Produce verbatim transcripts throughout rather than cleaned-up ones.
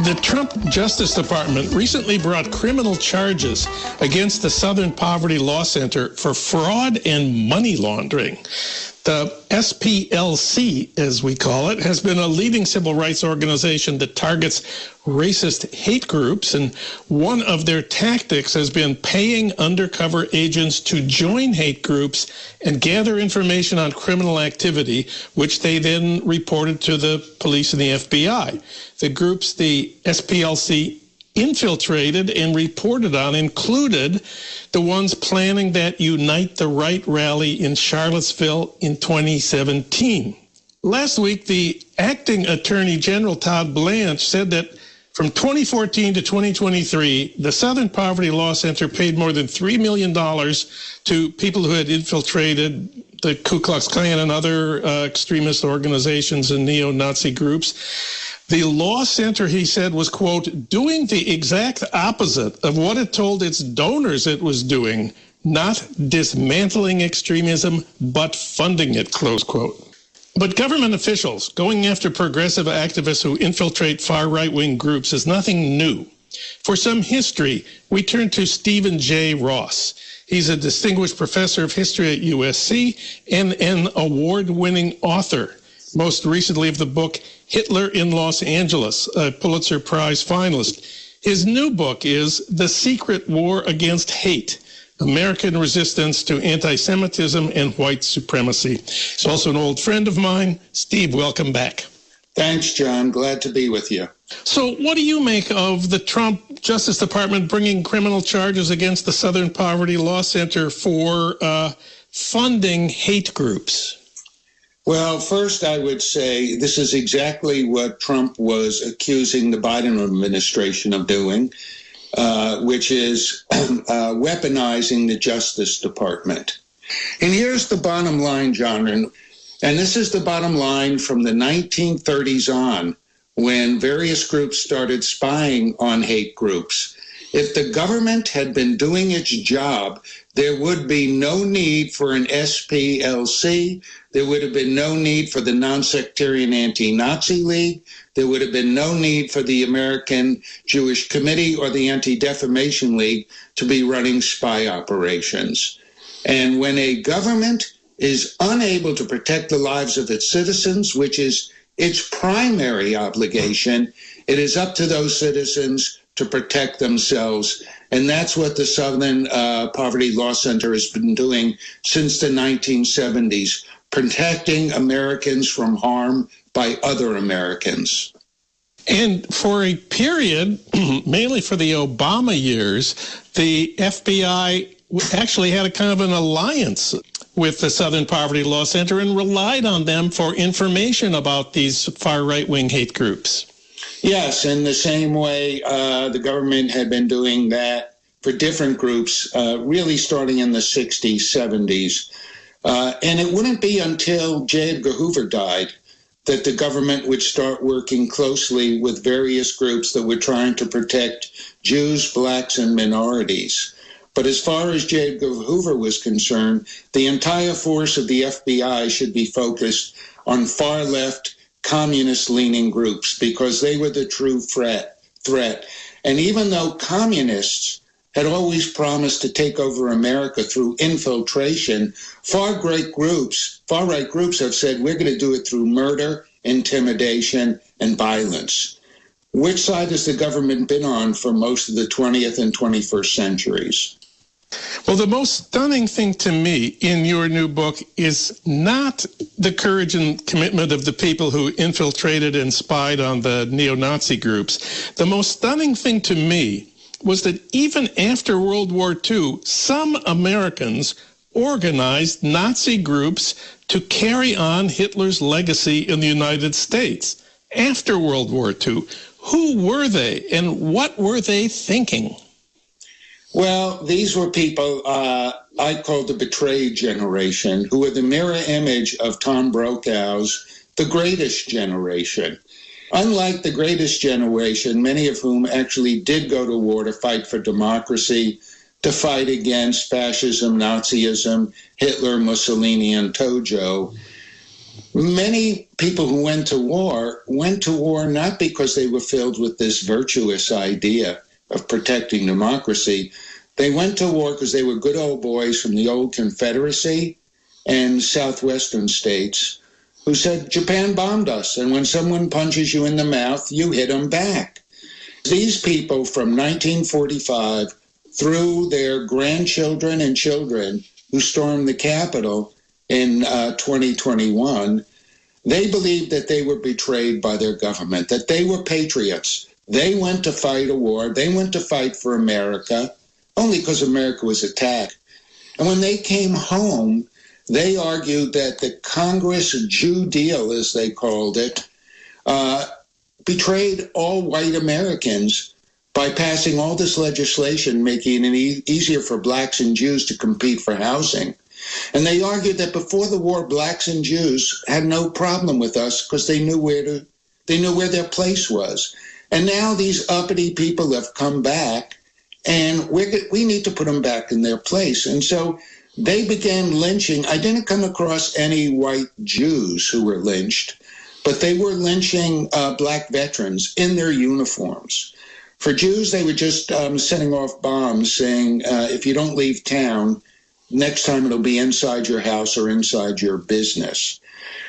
The Trump Justice Department recently brought criminal charges against the Southern Poverty Law Center for fraud and money laundering. The S P L C, as we call it, has been a leading civil rights organization that targets racist hate groups, and one of their tactics has been paying undercover agents to join hate groups and gather information on criminal activity, which they then reported to the police and the F B I. The groups the S P L C infiltrated and reported on included the ones planning that Unite the Right rally in Charlottesville in twenty seventeen. Last week, the acting Attorney General Todd Blanche said that from twenty fourteen to twenty twenty-three, the Southern Poverty Law Center paid more than three million dollars to people who had infiltrated the Ku Klux Klan and other uh, extremist organizations and neo-Nazi groups. The law center, he said, was, quote, doing the exact opposite of what it told its donors it was doing, not dismantling extremism, but funding it, close quote. But government officials going after progressive activists who infiltrate far right-wing groups is nothing new. For some history, we turn to Stephen J. Ross. He's a distinguished professor of history at U S C and an award-winning author, most recently of the book Hitler in Los Angeles, a Pulitzer Prize finalist. His new book is The Secret War Against Hate, American Resistance to Anti-Semitism and White Supremacy. He's also an old friend of mine. Steve, welcome back. Thanks, John. Glad to be with you. So what do you make of the Trump Justice Department bringing criminal charges against the Southern Poverty Law Center for uh, funding hate groups? Well, first, I would say this is exactly what Trump was accusing the Biden administration of doing, uh, which is uh, weaponizing the Justice Department. And here's the bottom line, John, and, and this is the bottom line from the nineteen thirties on, when various groups started spying on hate groups. If the government had been doing its job, there would be no need for an S P L C. There would have been no need for the Non-Sectarian Anti-Nazi League. There would have been no need for the American Jewish Committee or the Anti-Defamation League to be running spy operations. And when a government is unable to protect the lives of its citizens, which is its primary obligation, it is up to those citizens to protect themselves. And that's what the Southern uh, Poverty Law Center has been doing since the nineteen seventies, protecting Americans from harm by other Americans. And for a period, mainly for the Obama years, the F B I actually had a kind of an alliance with the Southern Poverty Law Center and relied on them for information about these far right-wing hate groups. Yes, in the same way uh, the government had been doing that for different groups, uh, really starting in the sixties, seventies. Uh, and it wouldn't be until J. Edgar Hoover died that the government would start working closely with various groups that were trying to protect Jews, blacks, and minorities. But as far as J. Edgar Hoover was concerned, the entire force of the F B I should be focused on far-left, communist-leaning groups because they were the true threat. threat. And even though communists had always promised to take over America through infiltration, far-right groups, far-right groups have said, we're going to do it through murder, intimidation, and violence. Which side has the government been on for most of the twentieth and twenty-first centuries? Well, the most stunning thing to me in your new book is not the courage and commitment of the people who infiltrated and spied on the neo-Nazi groups. The most stunning thing to me was that even after World War Two, some Americans organized Nazi groups to carry on Hitler's legacy in the United States. After World War Two, who were they and what were they thinking? Well, these were people uh, I call the betrayed generation, who were the mirror image of Tom Brokaw's The Greatest Generation. Unlike the Greatest Generation, many of whom actually did go to war to fight for democracy, to fight against fascism, Nazism, Hitler, Mussolini, and Tojo, Many people who went to war went to war not because they were filled with this virtuous idea of protecting democracy. They went to war because they were good old boys from the old Confederacy and southwestern states who said, Japan bombed us, and when someone punches you in the mouth, you hit them back. These people from nineteen forty-five through their grandchildren and children who stormed the Capitol in uh, twenty twenty-one, they believed that they were betrayed by their government, that they were patriots. They went to fight a war. They went to fight for America, only because America was attacked. And when they came home, they argued that the Congress Jew deal, as they called it, uh, betrayed all white Americans by passing all this legislation, making it e- easier for blacks and Jews to compete for housing. And they argued that before the war, blacks and Jews had no problem with us because they knew where to, they knew where their place was. And now these uppity people have come back, and we're, we need to put them back in their place. And so they began lynching. I didn't come across any white Jews who were lynched, but they were lynching uh, black veterans in their uniforms. For Jews, they were just um, setting off bombs saying, uh, if you don't leave town, next time it'll be inside your house or inside your business.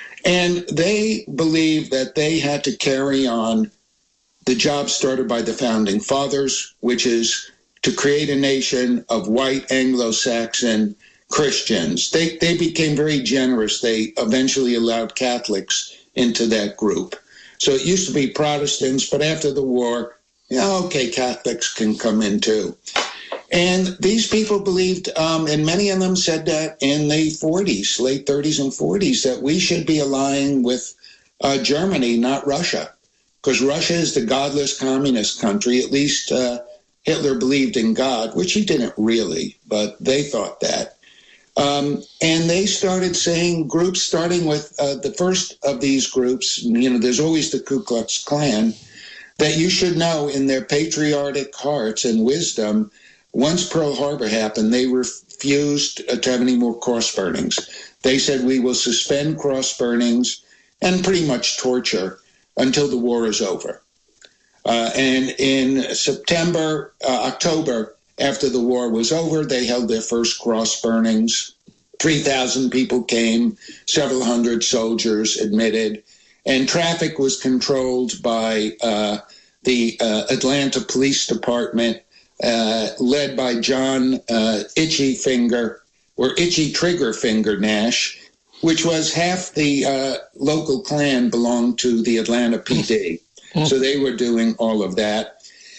And they believed that they had to carry on the job started by the Founding Fathers, which is to create a nation of white Anglo-Saxon Christians. They, they became very generous. They eventually allowed Catholics into that group. So it used to be Protestants, but after the war, yeah, okay, Catholics can come in too. And these people believed, um, and many of them said that in the forties, late thirties and forties, that we should be allying with uh, Germany, not Russia, because Russia is the godless communist country. At least uh, Hitler believed in God, which he didn't really, but they thought that. Um, and they started saying, groups starting with uh, the first of these groups, you know, there's always the Ku Klux Klan, that you should know in their patriotic hearts and wisdom, once Pearl Harbor happened, they refused to have any more cross burnings. They said, we will suspend cross burnings and pretty much torture until the war is over. Uh, and in September, uh, October, after the war was over, they held their first cross burnings. three thousand people came, several hundred soldiers admitted, and traffic was controlled by uh, the uh, Atlanta Police Department, uh, led by John uh, Itchy Finger, or Itchy Trigger Finger Nash, which was half the uh, local Klan belonged to the Atlanta P D. So they were doing all of that.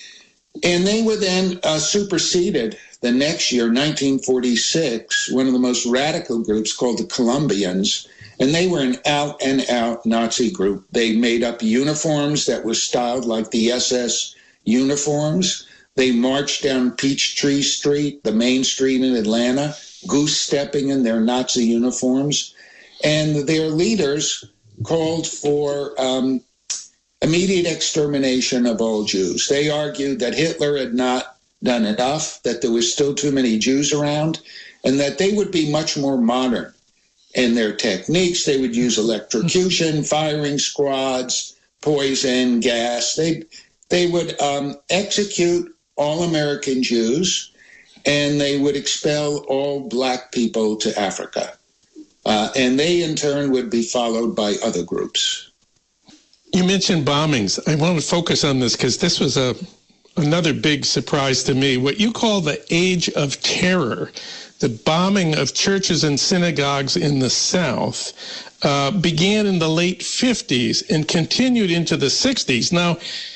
And they were then uh, superseded the next year, nineteen forty-six, one of the most radical groups called the Colombians. And they were an out-and-out Nazi group. They made up uniforms that were styled like the S S uniforms. They marched down Peachtree Street, the main street in Atlanta, goose-stepping in their Nazi uniforms. And their leaders called for um, immediate extermination of all Jews. They argued that Hitler had not done enough, that there was still too many Jews around, and that they would be much more modern in their techniques. They would use electrocution, firing squads, poison, gas. They, they would um, execute all American Jews, and they would expel all black people to Africa. Uh, and they, in turn, would be followed by other groups. You mentioned bombings. I want to focus on this because this was a another big surprise to me. What you call the Age of Terror, the bombing of churches and synagogues in the South, uh, began in the late fifties and continued into the sixties. Now,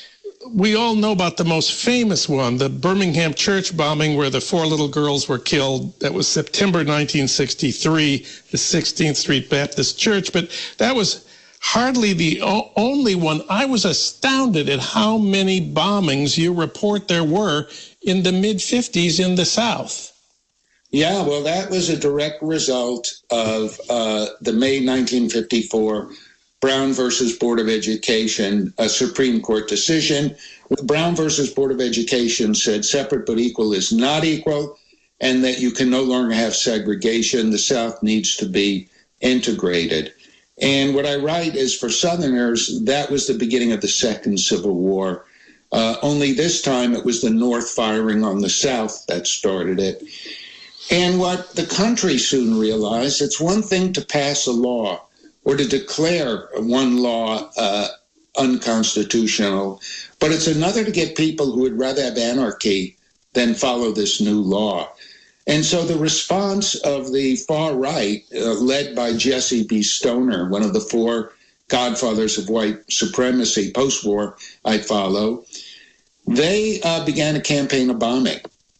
we all know about the most famous one, the Birmingham church bombing where the four little girls were killed. That was September nineteen sixty-three, the sixteenth Street Baptist Church. But that was hardly the o- only one. I was astounded at how many bombings you report there were in the mid-fifties in the South. Yeah, well, that was a direct result of uh, the May nineteen fifty-four Brown versus Board of Education, a Supreme Court decision. Brown versus Board of Education said separate but equal is not equal, and that you can no longer have segregation. The South needs to be integrated. And what I write is, for Southerners, that was the beginning of the Second Civil War. Uh, only this time it was the North firing on the South that started it. And what the country soon realized, it's one thing to pass a law or to declare one law uh, unconstitutional, but it's another to get people who would rather have anarchy than follow this new law. And so the response of the far right, uh, led by Jesse B. Stoner, one of the four godfathers of white supremacy post-war I follow, they uh, began a campaign of bombing.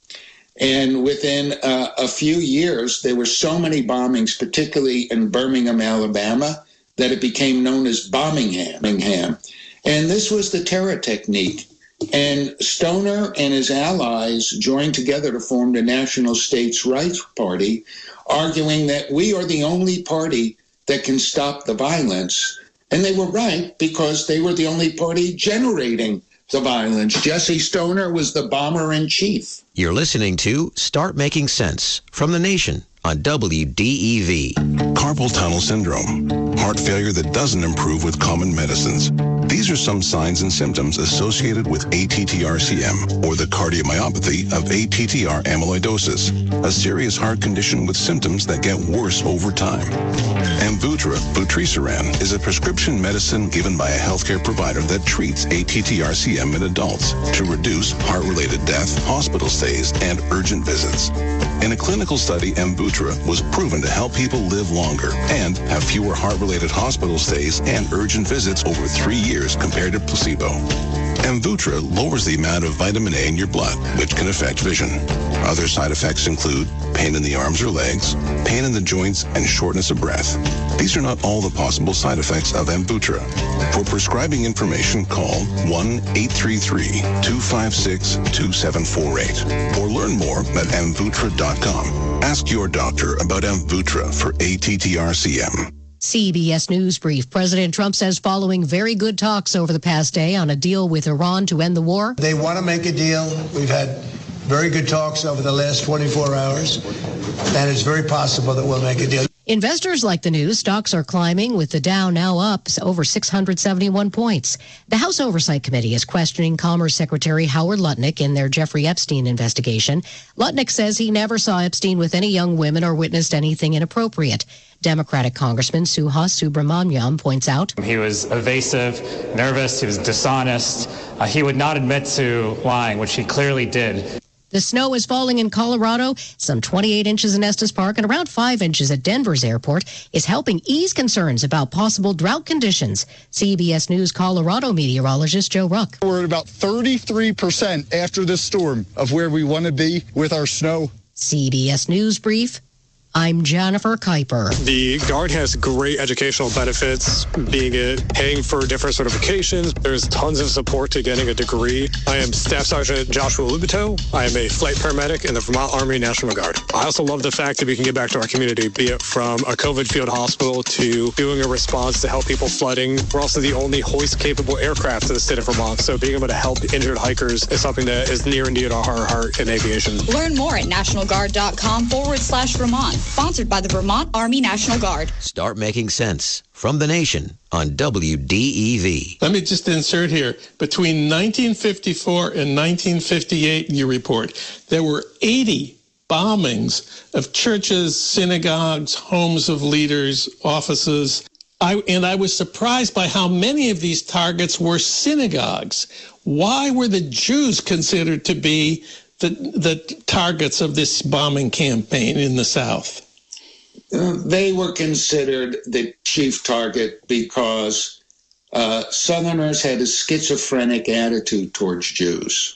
And within uh, a few years, there were so many bombings, particularly in Birmingham, Alabama, that it became known as Bombingham. And this was the terror technique. And Stoner and his allies joined together to form the National States Rights Party, arguing that we are the only party that can stop the violence. And they were right, because they were the only party generating the violence. Jesse Stoner was the bomber-in-chief. You're listening to Start Making Sense from The Nation on W D E V. Carpal tunnel syndrome, heart failure that doesn't improve with common medicines. These are some signs and symptoms associated with A T T R C M, or the cardiomyopathy of A T T R amyloidosis, a serious heart condition with symptoms that get worse over time. Amvuttra, vutrisiran, is a prescription medicine given by a healthcare provider that treats A T T R C M in adults to reduce heart-related death, hospital stays, and urgent visits. In a clinical study, Amvuttra was proven to help people live longer and have fewer heart-related hospital stays and urgent visits over three years compared to placebo. Amvuttra lowers the amount of vitamin A in your blood, which can affect vision. Other side effects include pain in the arms or legs, pain in the joints, and shortness of breath. These are not all the possible side effects of Amvuttra. For prescribing information, call one eight three three, two five six, two seven four eight or learn more at amvuttra dot com. Ask your doctor about Amvuttra for A T T R C M. C B S News Brief. President Trump says following very good talks over the past day on a deal with Iran to end the war. They want to make a deal. We've had very good talks over the last twenty-four hours, and it's very possible that we'll make a deal. Investors like the news. Stocks are climbing, with the Dow now up over six hundred seventy-one points. The House Oversight Committee is questioning Commerce Secretary Howard Lutnick in their Jeffrey Epstein investigation. Lutnick says he never saw Epstein with any young women or witnessed anything inappropriate. Democratic Congressman Suhas Subramanyam points out he was evasive, nervous, he was dishonest. Uh, he would not admit to lying, which he clearly did. The snow is falling in Colorado. Some twenty-eight inches in Estes Park and around five inches at Denver's airport is helping ease concerns about possible drought conditions. C B S News Colorado meteorologist Joe Ruck. We're at about thirty-three percent after this storm of where we want to be with our snow. C B S News Brief. I'm Jennifer Kuiper. The Guard has great educational benefits, being it paying for different certifications. There's tons of support to getting a degree. I am Staff Sergeant Joshua Lubito. I am a flight paramedic in the Vermont Army National Guard. I also love the fact that we can get back to our community, be it from a COVID field hospital to doing a response to help people flooding. We're also the only hoist-capable aircraft in the state of Vermont, so being able to help injured hikers is something that is near and dear to our heart in aviation. Learn more at nationalguard.com forward slash Vermont. Sponsored by the Vermont Army National Guard. Start Making Sense from The Nation on W D E V. Let me just insert here. Between nineteen fifty-four and nineteen fifty-eight, you report, there were eighty bombings of churches, synagogues, homes of leaders, offices. I, and I was surprised by how many of these targets were synagogues. Why were the Jews considered to be the, the targets of this bombing campaign in the South? Uh, they were considered the chief target because uh, Southerners had a schizophrenic attitude towards Jews.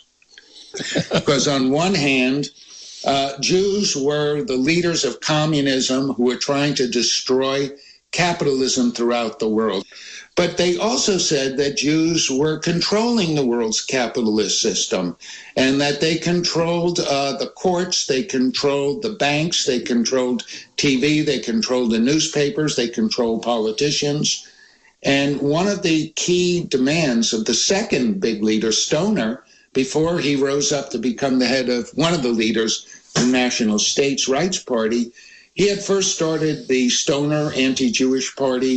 Because on one hand, uh, Jews were the leaders of communism who were trying to destroy capitalism throughout the world. But they also said that Jews were controlling the world's capitalist system and that they controlled uh, the courts, they controlled the banks, they controlled T V, they controlled the newspapers, they controlled politicians. And one of the key demands of the second big leader, Stoner, before he rose up to become the head of one of the leaders of the National States Rights Party, he had first started the Stoner Anti-Jewish Party.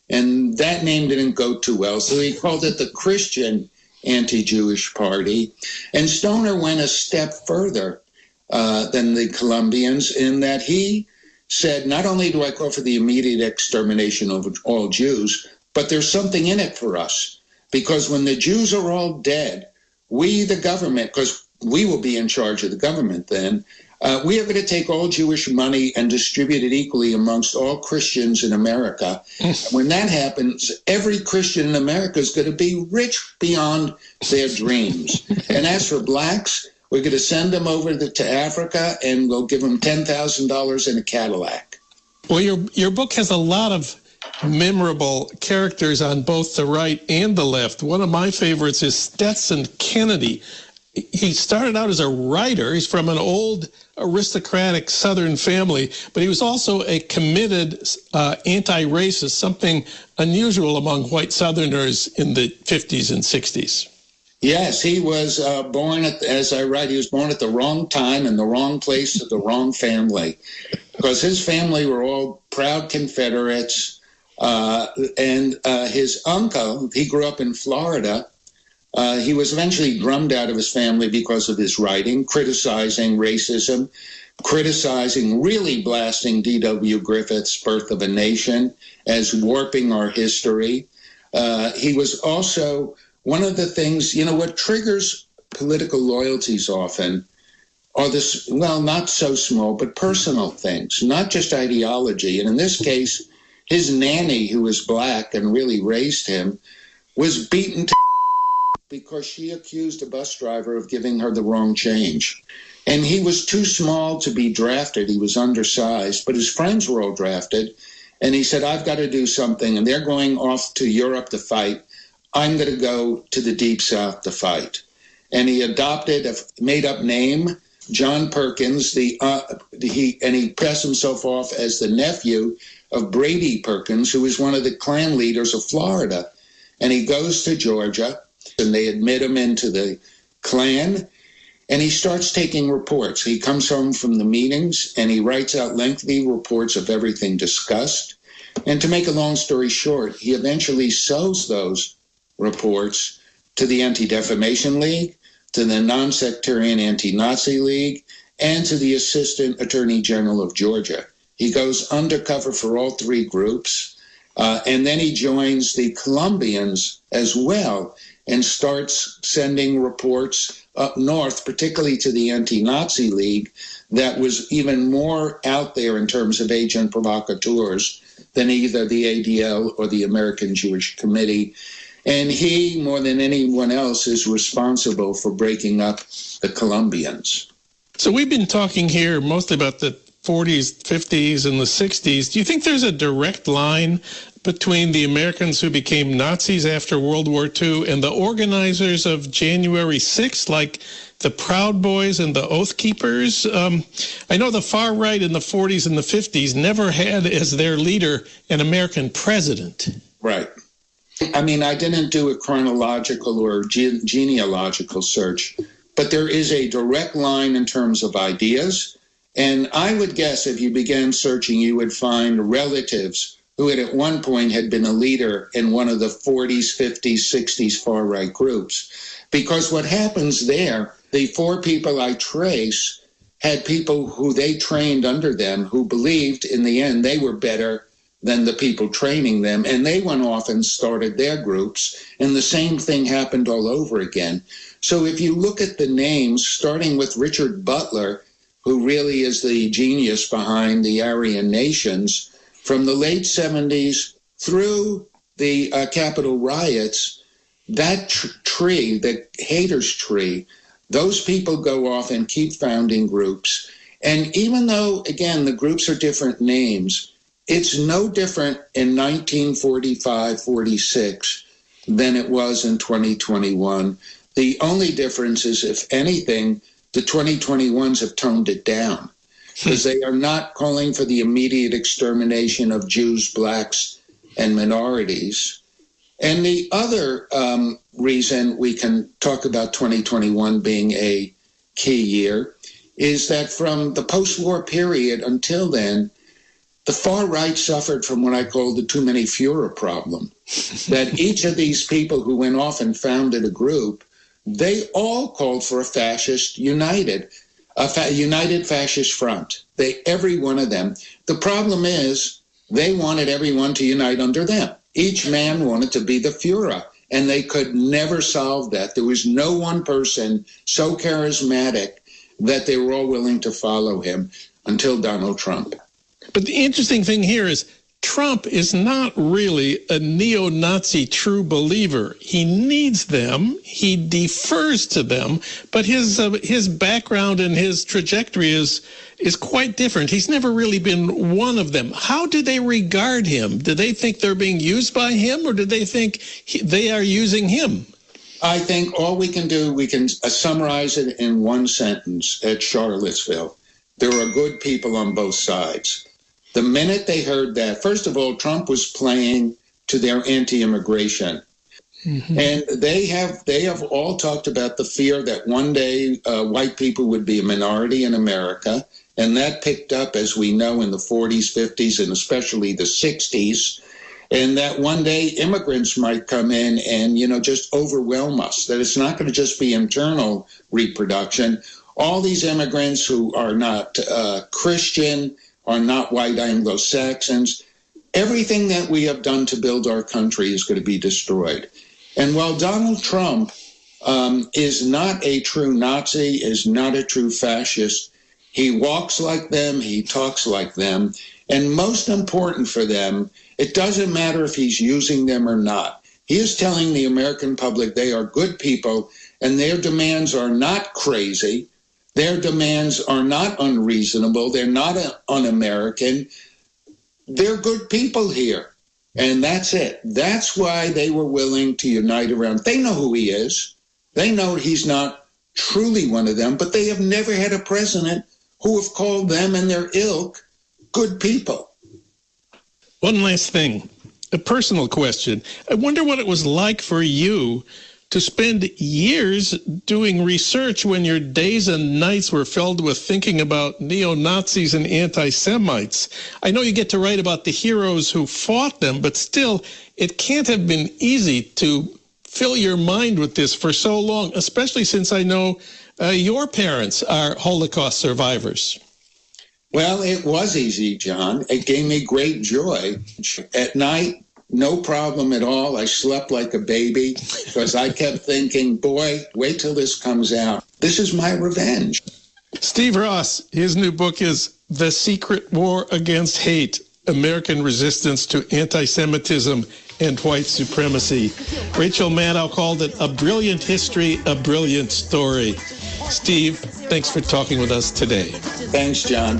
And that name didn't go too well, so he called it the Christian Anti-Jewish Party. And Stoner went a step further uh, than the Colombians in that he said, not only do I call for the immediate extermination of all Jews, but there's something in it for us. Because when the Jews are all dead, we, the government, because we will be in charge of the government then, Uh, we are going to take all Jewish money and distribute it equally amongst all Christians in America. When that happens, every Christian in America is going to be rich beyond their dreams. And as for blacks, we're going to send them over to, to Africa, and we'll give them ten thousand dollars in a Cadillac. Well, your your book has a lot of memorable characters on both the right and the left. One of my favorites is Stetson Kennedy. He started out as a writer. He's from an old aristocratic Southern family, but he was also a committed uh, anti-racist, something unusual among white Southerners in the fifties and sixties. Yes, he was uh, born, at, as I write, he was born at the wrong time in the wrong place to the wrong family, because his family were all proud Confederates, uh, and uh, his uncle, he grew up in Florida. Uh, he was eventually drummed out of his family because of his writing, criticizing racism, criticizing, really blasting D W Griffith's Birth of a Nation as warping our history. Uh, he was also one of the things, you know, what triggers political loyalties often are this, well, not so small, but personal things, not just ideology. And in this case, his nanny, who was black and really raised him, was beaten to because she accused a bus driver of giving her the wrong change. And he was too small to be drafted. He was undersized, but his friends were all drafted. And he said, I've got to do something. And they're going off to Europe to fight. I'm going to go to the Deep South to fight. And he adopted a made-up name, John Perkins, the uh, he and he passed himself off as the nephew of Brady Perkins, who was one of the Klan leaders of Florida. And he goes to Georgia, and they admit him into the Klan, and he starts taking reports. He comes home from the meetings, and he writes out lengthy reports of everything discussed. And to make a long story short, he eventually sells those reports to the Anti-Defamation League, to the Non-Sectarian Anti-Nazi League, and to the Assistant Attorney General of Georgia. He goes undercover for all three groups, uh, and then he joins the Colombians as well, and starts sending reports up north, particularly to the Anti-Nazi League, that was even more out there in terms of agent provocateurs than either the A D L or the American Jewish Committee. And he, more than anyone else, is responsible for breaking up the Colombians. So we've been talking here mostly about the forties, fifties, and the sixties. Do you think there's a direct line between the Americans who became Nazis after World War Two and the organizers of January sixth, like the Proud Boys and the Oath Keepers? Um, I know the far right in the forties and the fifties never had as their leader an American president. Right. I mean, I didn't do a chronological or ge- genealogical search, but there is a direct line in terms of ideas. And I would guess if you began searching, you would find relatives who had at one point had been a leader in one of the forties, fifties, sixties far-right groups. Because what happens there, the four people I trace had people who they trained under them who believed in the end they were better than the people training them, and they went off and started their groups, and the same thing happened all over again. So if you look at the names, starting with Richard Butler, who really is the genius behind the Aryan Nations, from the late seventies through the uh, Capitol riots, that tr- tree, the haters tree, those people go off and keep founding groups. And even though, again, the groups are different names, it's no different in nineteen forty-five, forty-six than it was in twenty twenty-one. The only difference is, if anything, the twenty twenty-ones have toned it down, because they are not calling for the immediate extermination of Jews, blacks, and minorities. And the other um, reason we can talk about twenty twenty-one being a key year is that from the post-war period until then, the far right suffered from what I call the too many Führer problem, that each of these people who went off and founded a group, they all called for a fascist united, a fa- united fascist front. They, every one of them. The problem is they wanted everyone to unite under them. Each man wanted to be the Führer, and they could never solve that. There was no one person so charismatic that they were all willing to follow him until Donald Trump. But the interesting thing here is Trump is not really a neo-Nazi true believer. He needs them. He defers to them. But his uh, his background and his trajectory is is quite different. He's never really been one of them. How do they regard him? Do they think they're being used by him, or do they think he, they are using him? I think all we can do, we can uh, summarize it in one sentence at Charlottesville. There are good people on both sides. The minute they heard that, first of all, Trump was playing to their anti-immigration. Mm-hmm. And they have they have all talked about the fear that one day uh, white people would be a minority in America. And that picked up, as we know, in the forties, fifties, and especially the sixties. And that one day immigrants might come in and, you know, just overwhelm us, that it's not going to just be internal reproduction. All these immigrants who are not uh, Christian, are not white Anglo-Saxons. Everything that we have done to build our country is going to be destroyed. And while Donald Trump um, is not a true Nazi, is not a true fascist, he walks like them, he talks like them, and most important for them, it doesn't matter if he's using them or not. He is telling the American public they are good people, and their demands are not crazy. Their demands are not unreasonable. They're not un-American. They're good people here. And that's it. That's why they were willing to unite around. They know who he is. They know he's not truly one of them, but they have never had a president who have called them and their ilk good people. One last thing, a personal question. I wonder what it was like for you to spend years doing research when your days and nights were filled with thinking about neo-Nazis and anti-Semites. I know you get to write about the heroes who fought them, but still, it can't have been easy to fill your mind with this for so long, especially since I know uh, your parents are Holocaust survivors. Well, it was easy, John. It gave me great joy. At night, no problem at all. I slept like a baby because I kept thinking, boy, wait till this comes out. This is my revenge. Steve Ross, his new book is The Secret War Against Hate, American Resistance to Anti-Semitism and White Supremacy. Rachel Maddow called it a brilliant history, a brilliant story. Steve, thanks for talking with us today. Thanks, John.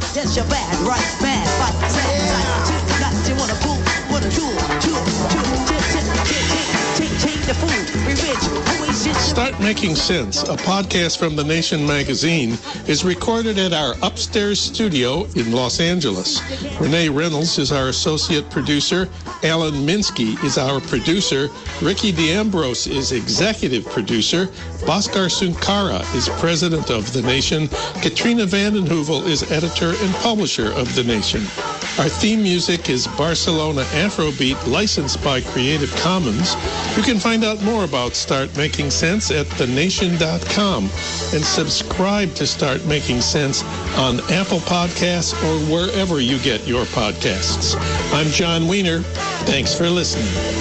Start Making Sense, a podcast from The Nation magazine, is recorded at our upstairs studio in Los Angeles. Renee Reynolds is our associate producer. Alan Minsky is our producer. Ricky D'Ambrose is executive producer. Bhaskar Sunkara is president of The Nation. Katrina vanden Heuvel is editor and publisher of The Nation. Our theme music is Barcelona Afrobeat, licensed by Creative Commons. You can find out more about Start Making Sense at the nation dot com and subscribe to Start Making Sense on Apple Podcasts or wherever you get your podcasts. I'm John Wiener. Thanks for listening.